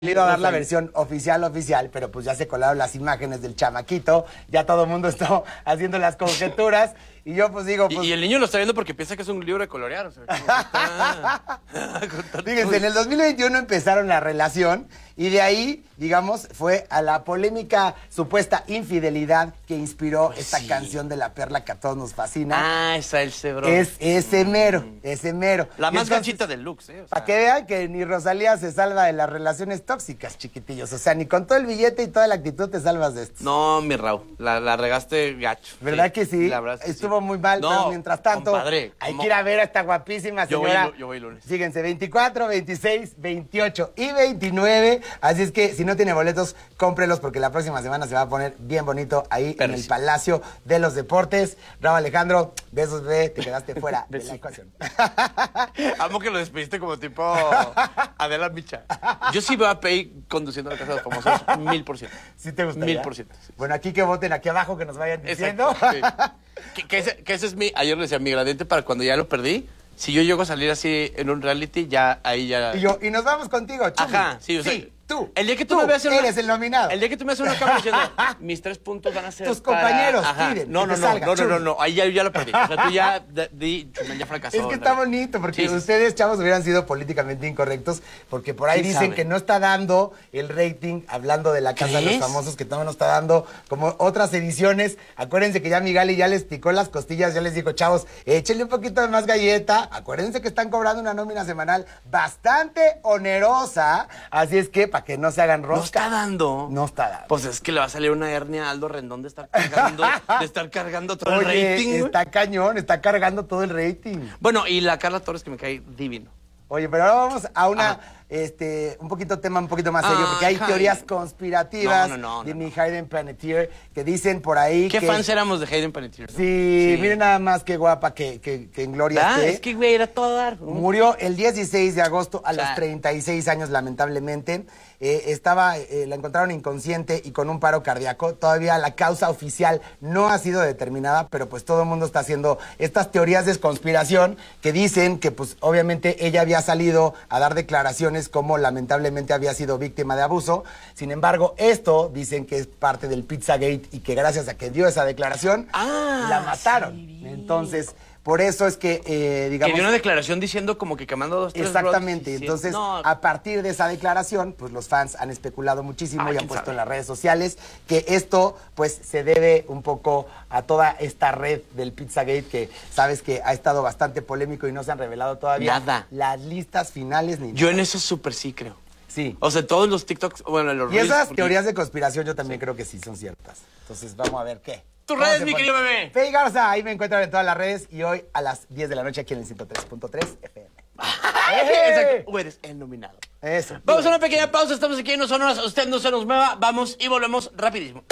Iba a dar la versión oficial, pero pues ya se colaron las imágenes del chamaquito, ya todo el mundo está haciendo las conjeturas, y yo pues digo... Pues, y el niño lo está viendo porque piensa que es un libro de colorear, o sea, fíjense, en el 2021 empezaron la relación, y de ahí, digamos, fue a la polémica supuesta infidelidad que inspiró esta canción de La Perla que a todos nos fascina. Ah, esa el cebro. Es ese mero, ese mero. La más ganchita del Lux, ¿eh? O sea, para que vean que ni Rosalía se salva de las relaciones tóxicas, chiquitillos. O sea, ni con todo el billete y toda la actitud te salvas de esto. No, mi Raúl, la regaste gacho. ¿Verdad sí, que sí? La verdad es que estuvo muy mal, no, pero mientras tanto, compadre, hay que ir a ver a esta guapísima Yo señora. voy lunes. Fíjense, 24, 26, 28 y 29. Así es que si no tiene boletos, cómprelos porque la próxima semana se va a poner bien bonito ahí en el Palacio de los Deportes. Raúl Alejandro, besos, bebé, te quedaste fuera de la ecuación. Amo que lo despediste como tipo Adela Micha. Yo sí voy a pedir conduciendo a la Casa de los Famosos, 1000%. ¿Sí te gustaría? 1000%. Sí. Bueno, aquí que voten, aquí abajo, que nos vayan diciendo. Exacto, sí. que ese es mi, ayer le decía, mi gradiente para cuando ya lo perdí. Si yo llego a salir así en un reality, ya ahí ya... Y nos vamos contigo, Chumi. Ajá, sí, o sea, sí, tú. El día que tú me veas en eres el nominado. El día que tú me haces una cámara diciendo, mis 3 puntos van a ser tus compañeros piden No, que te salga, no, ahí ya lo perdí. O sea, tú ya ya fracasó. Es que está bonito, porque sí, ustedes, chavos, hubieran sido políticamente incorrectos, porque por ahí dicen que no está dando el rating, hablando de la Casa de los Famosos, que no está dando como otras ediciones. Acuérdense que ya Migali ya les picó las costillas, ya les dijo, chavos, échenle un poquito de más galleta. Acuérdense que están cobrando una nómina semanal bastante onerosa, así es que para que no se hagan rosca. No está dando. No está dando. Pues es que le va a salir una hernia a Aldo Rendón de estar cargando todo el Oye, rating. está cañón, está cargando todo el rating. Bueno, y la Carla Torres que me cae divino. Oye, pero ahora vamos a una, un poquito más serio, porque hay teorías conspirativas de mi Hayden Panettiere que dicen por ahí ¿Qué fans éramos de Hayden Panettiere? Sí, miren nada más qué guapa que en gloria esté. Es que, güey, era todo dar. Murió el 16 de agosto a los 36 años, lamentablemente. La encontraron inconsciente y con un paro cardíaco. Todavía la causa oficial no ha sido determinada, pero pues todo el mundo está haciendo estas teorías de conspiración que dicen que pues obviamente ella había salido a dar declaraciones como lamentablemente había sido víctima de abuso. Sin embargo, esto dicen que es parte del Pizzagate y que gracias a que dio esa declaración, la mataron. Sí. Entonces... Por eso es que, digamos... Que dio una declaración diciendo como que quemando 2, 3 exactamente. Entonces, a partir de esa declaración, pues los fans han especulado muchísimo y han puesto en las redes sociales que esto, pues, se debe un poco a toda esta red del Pizzagate que, sabes que ha estado bastante polémico y no se han revelado todavía las listas finales ni nada. Yo en eso súper sí creo. Sí. O sea, todos los TikToks, bueno, los y esas teorías de conspiración yo también creo que sí son ciertas. Entonces, vamos a ver qué. Tus redes, mi querido bebé. Fey Garza, ahí me encuentran en todas las redes y hoy a las 10 de la noche aquí en el 103.3 FM. Exacto. Eres el nominado. Eso. Vamos a una pequeña pausa, estamos aquí en No Sonoras, usted no se nos mueva, vamos y volvemos rapidísimo.